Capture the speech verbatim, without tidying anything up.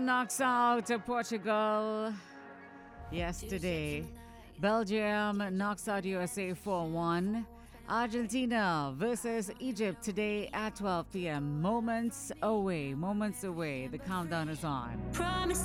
knocks out Portugal yesterday. Belgium knocks out U S A four one. Argentina versus Egypt today at twelve p.m. Moments away, moments away. The countdown is on. Promise